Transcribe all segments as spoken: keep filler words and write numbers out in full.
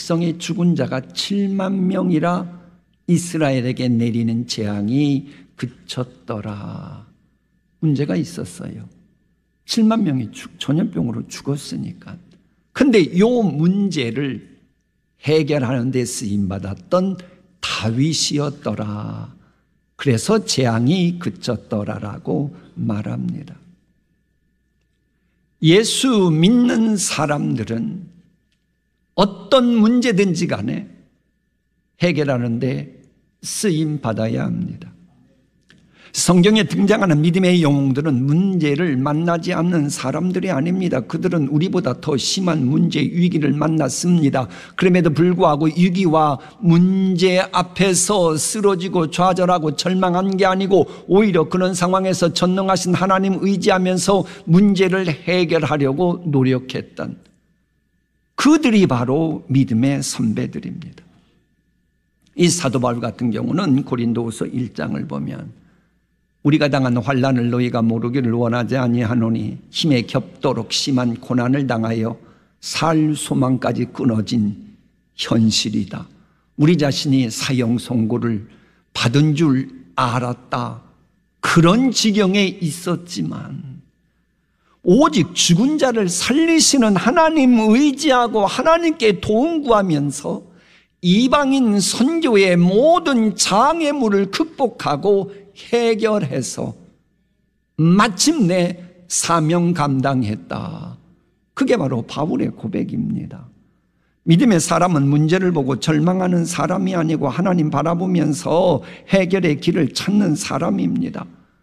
백성의 죽은 자가 칠만 명이라 이스라엘에게 내리는 재앙이 그쳤더라. 문제가 있었어요. 칠만 명이 전염병으로 죽었으니까. 근데 이 문제를 해결하는 데 쓰임받았던 다윗이었더라. 그래서 재앙이 그쳤더라라고 말합니다. 예수 믿는 사람들은 어떤 문제든지 간에 해결하는 데 쓰임받아야 합니다. 성경에 등장하는 믿음의 영웅들은 문제를 만나지 않는 사람들이 아닙니다. 그들은 우리보다 더 심한 문제, 위기를 만났습니다. 그럼에도 불구하고 위기와 문제 앞에서 쓰러지고 좌절하고 절망한 게 아니고 오히려 그런 상황에서 전능하신 하나님 의지하면서 문제를 해결하려고 노력했던 그들이 바로 믿음의 선배들입니다. 이 사도 바울 같은 경우는 고린도후서 일 장을 보면 우리가 당한 환난을 너희가 모르기를 원하지 아니하노니 힘에 겹도록 심한 고난을 당하여 살 소망까지 끊어진 현실이다. 우리 자신이 사형 선고를 받은 줄 알았다. 그런 지경에 있었지만 오직 죽은 자를 살리시는 하나님 의지하고 하나님께 도움 구하면서 이방인 선교의 모든 장애물을 극복하고 해결해서 마침내 사명 감당했다. 그게 바로 바울의 고백입니다. 믿음의 사람은 문제를 보고 절망하는 사람이 아니고 하나님 바라보면서 해결의 길을 찾는 사람입니다.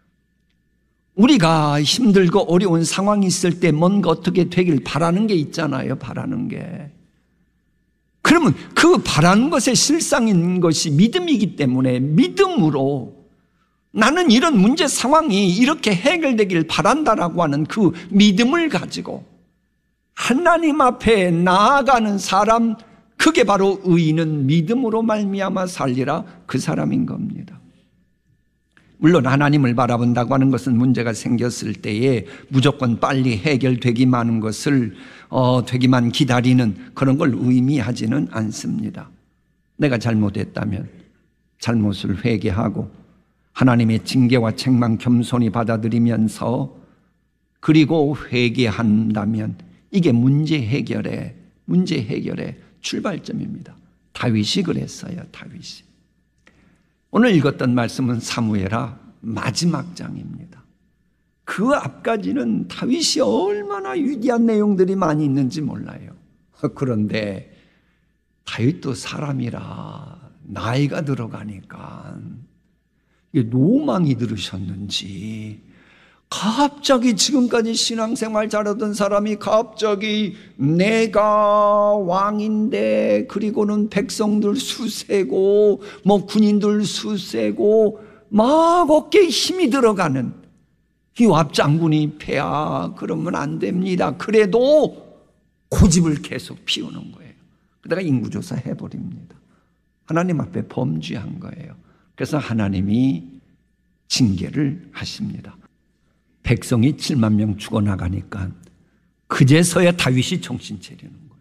우리가 힘들고 어려운 상황이 있을 때 뭔가 어떻게 되길 바라는 게 있잖아요. 바라는 게. 그러면 그 바라는 것의 실상인 것이 믿음이기 때문에 믿음으로 나는 이런 문제 상황이 이렇게 해결되길 바란다라고 하는 그 믿음을 가지고 하나님 앞에 나아가는 사람, 그게 바로 의인은 믿음으로 말미암아 살리라, 그 사람인 겁니다. 물론 하나님을 바라본다고 하는 것은 문제가 생겼을 때에 무조건 빨리 해결되기만 하는 것을 어, 되기만 기다리는 그런 걸 의미하지는 않습니다. 내가 잘못했다면 잘못을 회개하고 하나님의 징계와 책망 겸손히 받아들이면서 그리고 회개한다면 이게 문제 해결의 문제 해결의 출발점입니다. 다윗이 그랬어요. 다윗이. 오늘 읽었던 말씀은 사무엘하 마지막 장입니다. 그 앞까지는 다윗이 얼마나 위대한 내용들이 많이 있는지 몰라요. 그런데 다윗도 사람이라 나이가 들어가니까 노망이 들으셨는지 갑자기 지금까지 신앙생활 잘하던 사람이 갑자기 내가 왕인데 그리고는 백성들 수세고 뭐 군인들 수세고 막 어깨에 힘이 들어가는 요압 장군이 폐하 그러면 안 됩니다. 그래도 고집을 계속 피우는 거예요. 그러다가 인구조사 해버립니다. 하나님 앞에 범죄한 거예요. 그래서 하나님이 징계를 하십니다. 백성이 칠만 명 죽어나가니까 그제서야 다윗이 정신 차리는 거예요.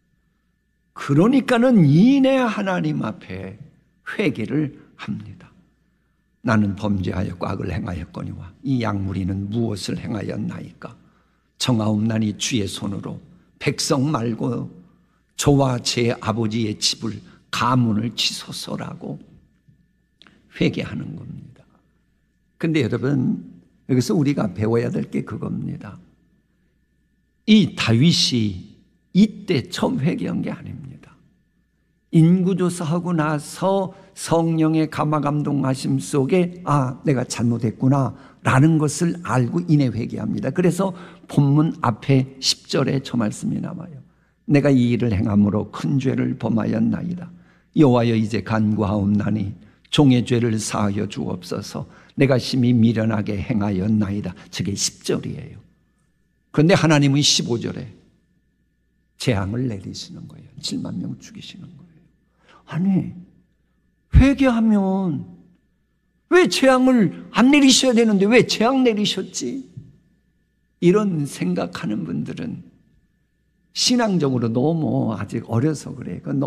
그러니까는 이내 하나님 앞에 회개를 합니다. 나는 범죄하였고 악을 행하였거니와 이 약물이는 무엇을 행하였나이까? 정하옵나니 주의 손으로 백성 말고 저와 제 아버지의 집을 가문을 치소서라고 회개하는 겁니다. 근데 여러분, 여기서 우리가 배워야 될 게 그겁니다. 이 다윗이 이때 처음 회개한 게 아닙니다. 인구조사하고 나서 성령의 감화감동하심 속에 아, 내가 잘못했구나 라는 것을 알고 이내 회개합니다. 그래서 본문 앞에 십 절에 저 말씀이 남아요. 내가 이 일을 행함으로 큰 죄를 범하였나이다. 여호와여 이제 간구하옵나니 종의 죄를 사하여 주옵소서. 내가 심히 미련하게 행하였나이다. 저게 십 절이에요. 그런데 하나님은 십오 절에 재앙을 내리시는 거예요. 칠만 명 죽이시는 거예요. 아니, 회개하면 왜 재앙을 안 내리셔야 되는데 왜 재앙 내리셨지? 이런 생각하는 분들은 신앙적으로 너무 아직 어려서 그래요.